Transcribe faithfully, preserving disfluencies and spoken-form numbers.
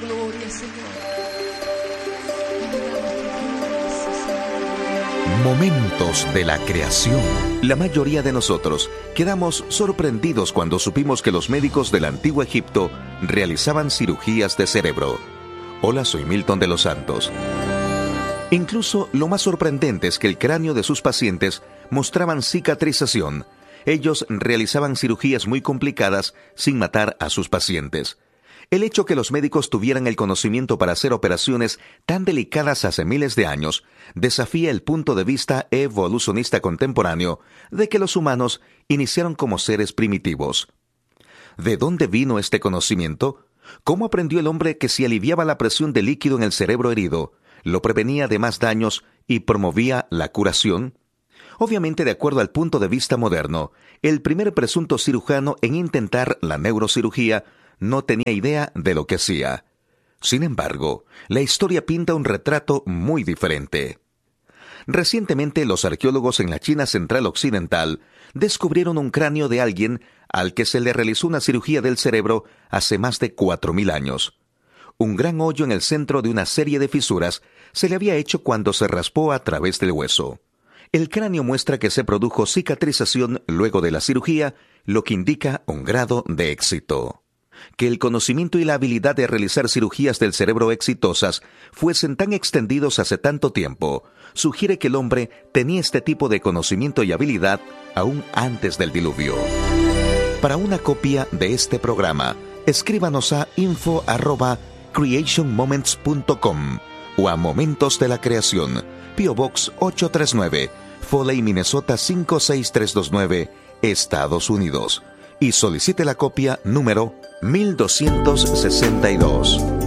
gloria, Señor. Momentos de la creación. La mayoría de nosotros quedamos sorprendidos cuando supimos que los médicos del antiguo Egipto realizaban cirugías de cerebro. Hola, soy Milton de los Santos. Incluso lo más sorprendente es que el cráneo de sus pacientes mostraban cicatrización. Ellos realizaban cirugías muy complicadas sin matar a sus pacientes. El hecho que los médicos tuvieran el conocimiento para hacer operaciones tan delicadas hace miles de años desafía el punto de vista evolucionista contemporáneo de que los humanos iniciaron como seres primitivos. ¿De dónde vino este conocimiento? ¿Cómo aprendió el hombre que si aliviaba la presión de líquido en el cerebro herido, lo prevenía de más daños y promovía la curación? Obviamente, de acuerdo al punto de vista moderno, el primer presunto cirujano en intentar la neurocirugía no tenía idea de lo que hacía. Sin embargo, la historia pinta un retrato muy diferente. Recientemente, los arqueólogos en la China Central Occidental descubrieron un cráneo de alguien al que se le realizó una cirugía del cerebro hace más de cuatro mil años. Un gran hoyo en el centro de una serie de fisuras se le había hecho cuando se raspó a través del hueso. El cráneo muestra que se produjo cicatrización luego de la cirugía, lo que indica un grado de éxito. Que el conocimiento y la habilidad de realizar cirugías del cerebro exitosas fuesen tan extendidos hace tanto tiempo, sugiere que el hombre tenía este tipo de conocimiento y habilidad aún antes del diluvio. Para una copia de este programa, escríbanos a info arroba creation moments punto com o a Momentos de la Creación, P O Box ocho tres nueve, Foley, Minnesota cinco seis tres dos nueve, Estados Unidos, y solicite la copia número mil doscientos sesenta y dos.